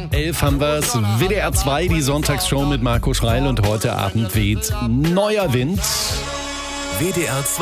11 haben wir's. WDR 2, die Sonntagsshow mit Marco Schreil und heute Abend weht neuer Wind. WDR 2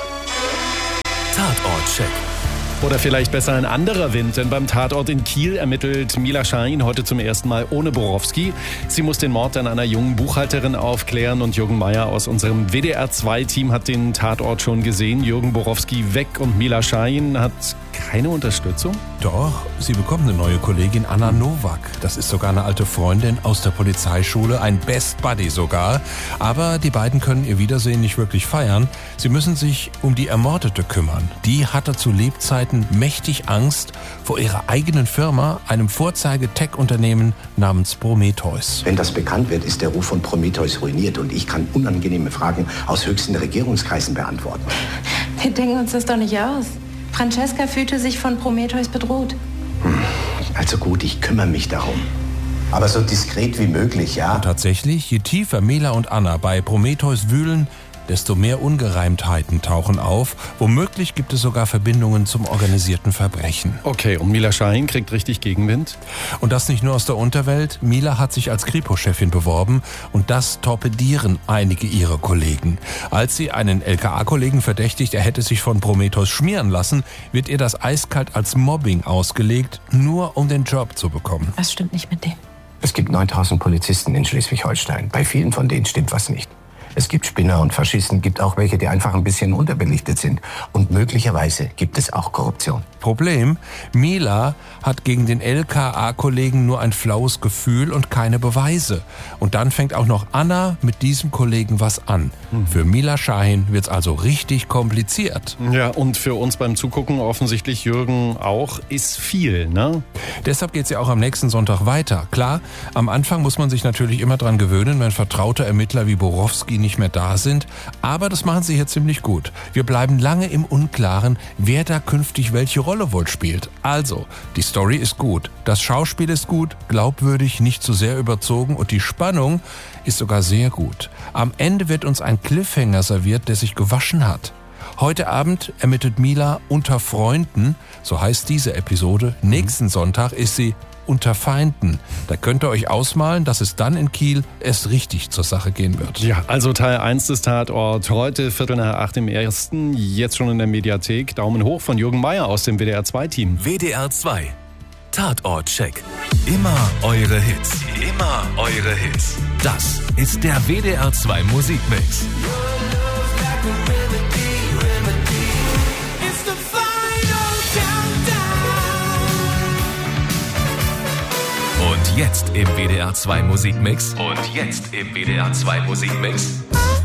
Tatortcheck. Oder vielleicht besser ein anderer Wind, denn beim Tatort in Kiel ermittelt Mila Schahin heute zum ersten Mal ohne Borowski. Sie muss den Mord an einer jungen Buchhalterin aufklären und Jürgen Meier aus unserem WDR 2-Team hat den Tatort schon gesehen. Jürgen Borowski weg und Mila Schahin hat keine Unterstützung? Doch, sie bekommt eine neue Kollegin, Anna Nowak. Das ist sogar eine alte Freundin aus der Polizeischule, ein Best Buddy sogar. Aber die beiden können ihr Wiedersehen nicht wirklich feiern. Sie müssen sich um die Ermordete kümmern. Die hatte zu Lebzeiten mächtig Angst vor ihrer eigenen Firma, einem Vorzeige-Tech-Unternehmen namens Prometheus. Wenn das bekannt wird, ist der Ruf von Prometheus ruiniert und ich kann unangenehme Fragen aus höchsten Regierungskreisen beantworten. Wir denken uns das doch nicht aus. Francesca fühlte sich von Prometheus bedroht. Also gut, ich kümmere mich darum. Aber so diskret wie möglich, ja? Und tatsächlich, je tiefer Mila und Anna bei Prometheus wühlen, desto mehr Ungereimtheiten tauchen auf. Womöglich gibt es sogar Verbindungen zum organisierten Verbrechen. Okay, und Mila Schahin kriegt richtig Gegenwind? Und das nicht nur aus der Unterwelt. Mila hat sich als Kripo-Chefin beworben und das torpedieren einige ihrer Kollegen. Als sie einen LKA-Kollegen verdächtigt, er hätte sich von Prometheus schmieren lassen, wird ihr das eiskalt als Mobbing ausgelegt, nur um den Job zu bekommen. Was stimmt nicht mit dem? Es gibt 9000 Polizisten in Schleswig-Holstein. Bei vielen von denen stimmt was nicht. Es gibt Spinner und Faschisten, gibt auch welche, die einfach ein bisschen unterbelichtet sind. Und möglicherweise gibt es auch Korruption. Problem, Mila hat gegen den LKA-Kollegen nur ein flaues Gefühl und keine Beweise. Und dann fängt auch noch Anna mit diesem Kollegen was an. Für Mila Schahin wird's also richtig kompliziert. Ja, und für uns beim Zugucken offensichtlich Jürgen auch, ist viel, ne? Deshalb geht's ja auch am nächsten Sonntag weiter. Klar, am Anfang muss man sich natürlich immer dran gewöhnen, wenn vertraute Ermittler wie Borowski nicht mehr da sind. Aber das machen sie hier ziemlich gut. Wir bleiben lange im Unklaren, wer da künftig welche Rolle wohl spielt. Also, die Story ist gut, das Schauspiel ist gut, glaubwürdig, nicht zu sehr überzogen und die Spannung ist sogar sehr gut. Am Ende wird uns ein Cliffhanger serviert, der sich gewaschen hat. Heute Abend ermittelt Mila unter Freunden, so heißt diese Episode. Nächsten Sonntag ist sie unter Feinden. Da könnt ihr euch ausmalen, dass es dann in Kiel erst richtig zur Sache gehen wird. Ja, also Teil 1 des Tatort heute 7:45 im Ersten, jetzt schon in der Mediathek. Daumen hoch von Jürgen Meier aus dem WDR 2-Team. WDR 2 Tatortcheck. Immer eure Hits. Immer eure Hits. Das ist der WDR 2 Musikmix. Und jetzt im WDR 2 Musikmix. Und jetzt im WDR 2 Musikmix.